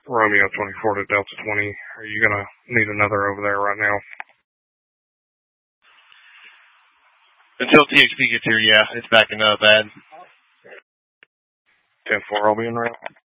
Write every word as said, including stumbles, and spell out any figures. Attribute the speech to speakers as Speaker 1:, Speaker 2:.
Speaker 1: Romeo twenty-four to Delta twenty. Are you going to need another over there right now?
Speaker 2: Until T H P gets here, yeah, it's backing up bad.
Speaker 1: ten four, I'll be in route.